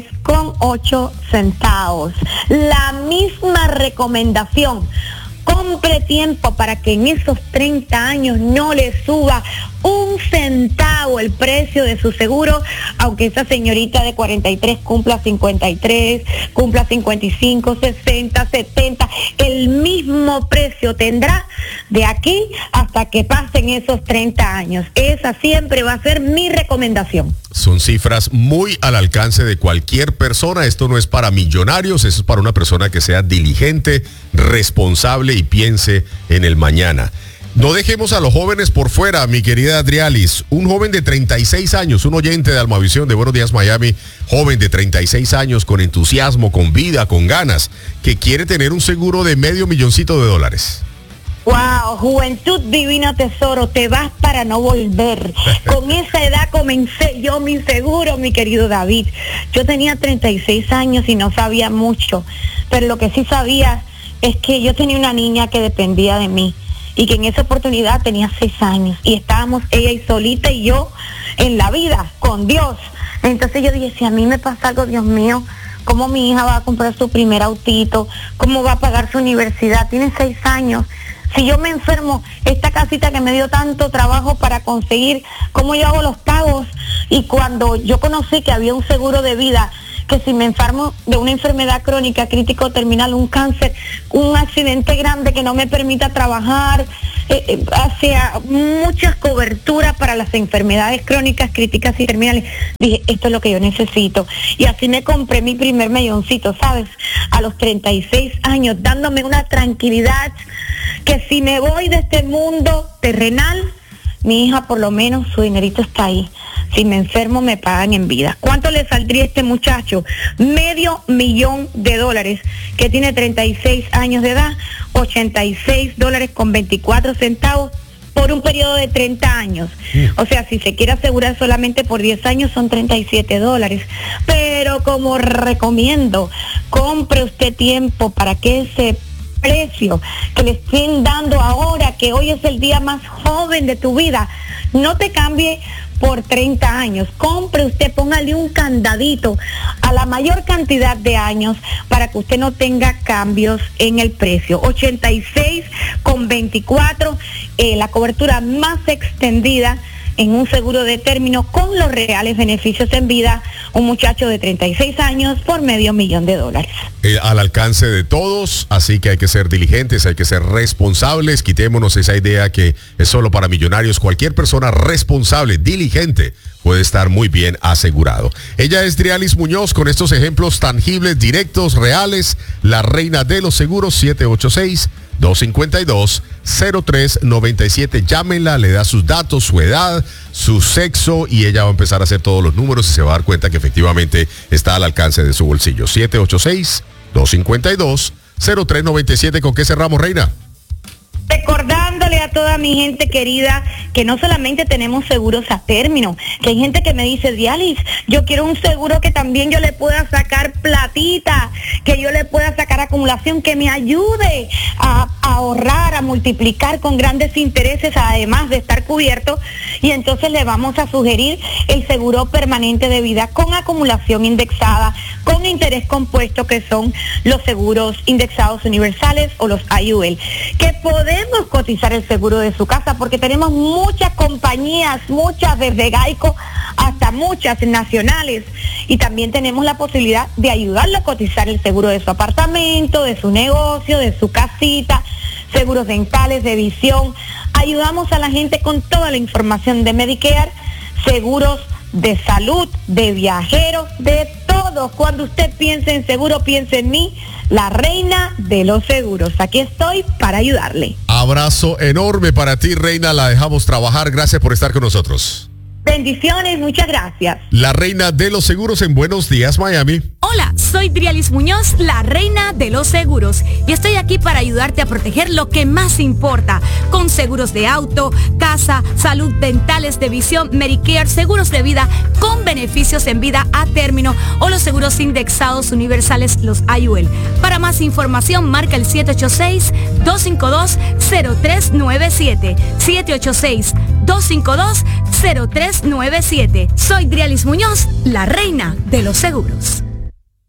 con 8 centavos. La misma recomendación. Compre tiempo para que en esos 30 años no le suba un centavo el precio de su seguro, aunque esa señorita de 43 cumpla 53, cumpla 55, 60, 70, el mismo precio tendrá de aquí hasta que pasen esos 30 años. Esa siempre va a ser mi recomendación. Son cifras muy al alcance de cualquier persona. Esto no es para millonarios, eso es para una persona que sea diligente, responsable y piense en el mañana. No dejemos a los jóvenes por fuera, mi querida Adrialis. Un joven de 36 años, un oyente de Almavisión de Buenos Días Miami, joven de 36 años con entusiasmo, con vida, con ganas, que quiere tener un seguro de $500,000. Wow, juventud divina tesoro, te vas para no volver. Con esa edad comencé yo mi seguro, mi querido David. Yo tenía 36 años y no sabía mucho, pero lo que sí sabía es que yo tenía una niña que dependía de mí y que en esa oportunidad tenía 6 años y estábamos ella y solita y yo en la vida con Dios. Entonces yo dije, si a mí me pasa algo, Dios mío, ¿cómo mi hija va a comprar su primer autito? ¿Cómo va a pagar su universidad? Tiene 6 años. Si yo me enfermo, esta casita que me dio tanto trabajo para conseguir, ¿cómo yo hago los pagos? Y cuando yo conocí que había un seguro de vida, que si me enfermo de una enfermedad crónica, crítico terminal, un cáncer, un accidente grande que no me permita trabajar, hacia muchas coberturas para las enfermedades crónicas, críticas y terminales, dije, esto es lo que yo necesito. Y así me compré mi primer milloncito, ¿sabes? A los 36 años, dándome una tranquilidad que si me voy de este mundo terrenal, mi hija por lo menos su dinerito está ahí. Si me enfermo me pagan en vida. ¿Cuánto le saldría a este muchacho? $500,000 que tiene 36 años de edad, $86.24 por un periodo de 30 años. O sea, si se quiere asegurar solamente por 10 años son $37. Pero como recomiendo, compre usted tiempo para que ese precio que le estén dando ahora, que hoy es el día más joven de tu vida, no te cambie por 30 años. Compre usted, póngale un candadito a la mayor cantidad de años para que usted no tenga cambios en el precio. 86.24, la cobertura más extendida en un seguro de término con los reales beneficios en vida, un muchacho de 36 años por $500,000. Al alcance de todos, así que hay que ser diligentes, hay que ser responsables, quitémonos esa idea que es solo para millonarios. Cualquier persona responsable, diligente, puede estar muy bien asegurado. Ella es Drialis Muñoz con estos ejemplos tangibles, directos, reales, la reina de los seguros. 786-252-0397. Llámenla, le da sus datos, su edad, su sexo y ella va a empezar a hacer todos los números y se va a dar cuenta que efectivamente está al alcance de su bolsillo. 786-252-0397. ¿Con qué cerramos, reina? Recordándole a toda mi gente querida que no solamente tenemos seguros a término, que hay gente que me dice, Drialis, yo quiero un seguro que también yo le pueda sacar platita, que yo le pueda sacar acumulación, que me ayude a ahorrar, a multiplicar con grandes intereses, además de estar cubierto. Y entonces le vamos a sugerir el seguro permanente de vida con acumulación indexada, con interés compuesto, que son los seguros indexados universales o los IUL, que podemos cotizar el seguro de su casa porque tenemos muchas compañías, muchas desde Geico hasta muchas nacionales, y también tenemos la posibilidad de ayudarlo a cotizar el seguro de su apartamento, de su negocio, de su casita, seguros dentales, de visión. Ayudamos a la gente con toda la información de Medicare, seguros de salud, de viajeros, de todo. Cuando usted piense en seguro, piense en mí, la reina de los seguros. Aquí estoy para ayudarle. Abrazo enorme para ti, reina. La dejamos trabajar. Gracias por estar con nosotros. Bendiciones, muchas gracias. La reina de los seguros en Buenos Días, Miami. Hola, soy Drialis Muñoz, la reina de los seguros, y estoy aquí para ayudarte a proteger lo que más importa, con seguros de auto, casa, salud, dentales, de visión, Medicare, seguros de vida con beneficios en vida a término o los seguros indexados universales, los IUL. Para más información, marca el 786-252-0397, 786-252-0397. Soy Drialis Muñoz, la reina de los seguros.